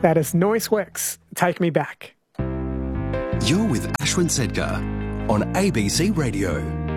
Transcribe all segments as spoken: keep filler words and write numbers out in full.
That is Noiseworks, Take Me Back. You're with Ashwin Sedgar on A B C Radio.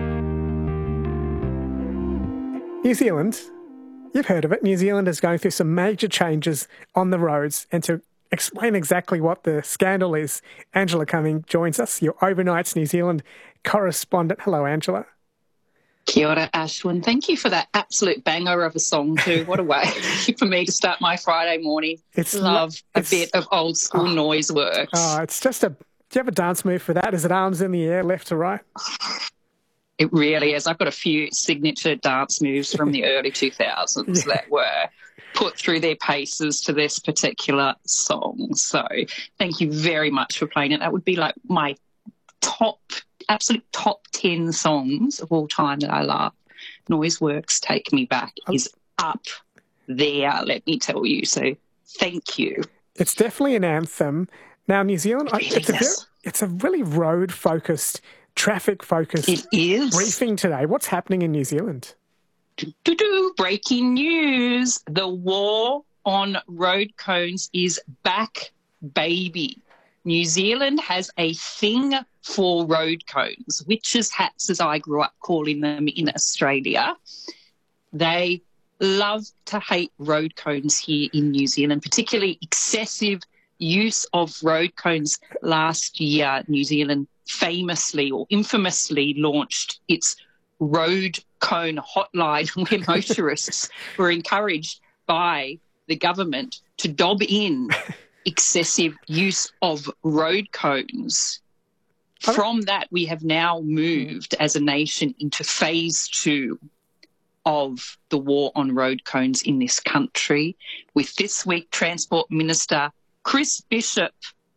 New Zealand, you've heard of it. New Zealand is going through some major changes on the roads, and to explain exactly what the scandal is, Angela Cumming joins us, your Overnights New Zealand correspondent. Hello, Angela. Kia ora, Ashwin. Thank you for that absolute banger of a song too. What a way for me to start my Friday morning. It's Love lo- it's, a bit of old school oh, noise works. Oh, it's just a... Do you have a dance move for that? Is it arms in the air, left to right? It really is. I've got a few signature dance moves from the early two thousands yeah. that were put through their paces to this particular song. So thank you very much for playing it. That would be like my top... absolute top ten songs of all time that I love. Noiseworks Take Me Back is up there, let me tell you. So thank you. It's definitely an anthem. Now, New Zealand, it really it's, a very, it's a really road-focused, traffic-focused it is. briefing today. What's happening in New Zealand? Do-do-do. Breaking news. The war on road cones is back, baby. New Zealand has a thing for road cones, witches' hats, as I grew up calling them in Australia. They love to hate road cones here in New Zealand, particularly excessive use of road cones. Last year, New Zealand famously or infamously launched its road cone hotline where motorists were encouraged by the government to dob in excessive use of road cones. From that, we have now moved as a nation into phase two of the war on road cones in this country, with this week Transport Minister Chris Bishop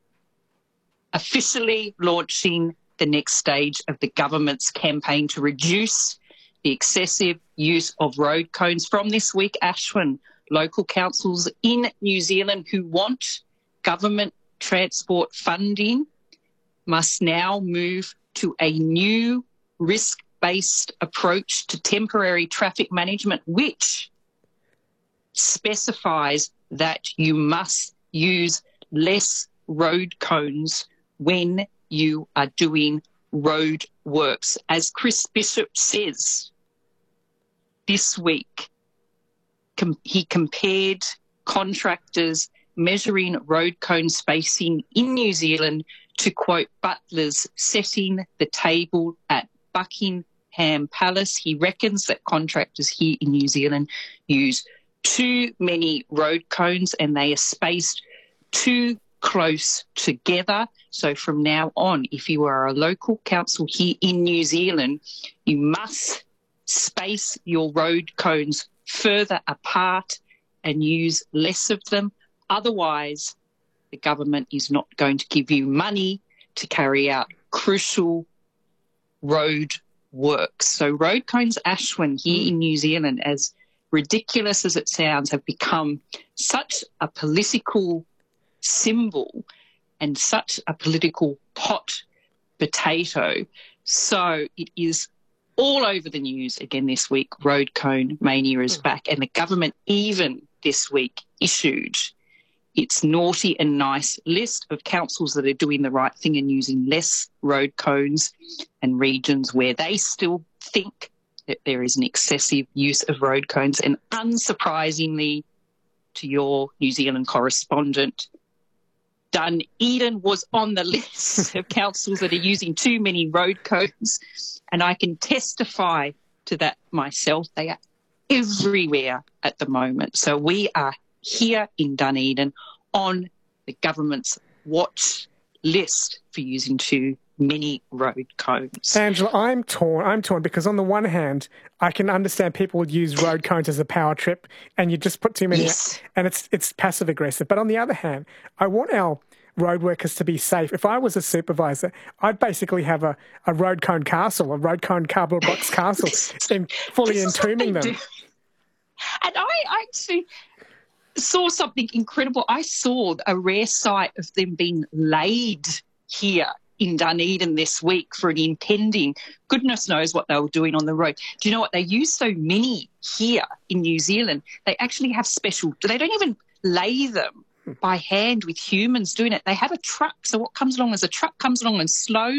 officially launching the next stage of the government's campaign to reduce the excessive use of road cones. From this week, Ashwin, local councils in New Zealand who want government transport funding must now move to a new risk-based approach to temporary traffic management, which specifies that you must use less road cones when you are doing road works. As Chris Bishop says this week, com- he compared contractors measuring road cone spacing in New Zealand to, quote, butlers setting the table at Buckingham Palace. He reckons that contractors here in New Zealand use too many road cones and they are spaced too close together. So from now on, if you are a local council here in New Zealand, you must space your road cones further apart and use less of them. Otherwise, the government is not going to give you money to carry out crucial road works. So road cones, Ashwin, here in New Zealand, as ridiculous as it sounds, have become such a political symbol and such a political hot potato. So it is all over the news again this week. Road cone mania is back, and the government even this week issued its naughty and nice list of councils that are doing the right thing and using less road cones, and regions where they still think that there is an excessive use of road cones. And unsurprisingly, to your New Zealand correspondent, Dunedin was on the list of councils that are using too many road cones, and I can testify to that myself. They are everywhere at the moment. So we are here in Dunedin on the government's watch list for using too many road cones. Angela, I'm torn. I'm torn because on the one hand, I can understand people would use road cones as a power trip and you just put too many yes. and it's it's passive aggressive. But on the other hand, I want our road workers to be safe. If I was a supervisor, I'd basically have a, a road cone castle, a road cone cardboard box castle, and fully entombing them. Do. And I actually saw something incredible. I saw a rare sight of them being laid here in Dunedin this week for an impending, goodness knows what they were doing on the road. Do you know what? They use so many here in New Zealand. They actually have special, they don't even lay them. by hand with humans doing it. They have a truck. So what comes along is a truck comes along and slows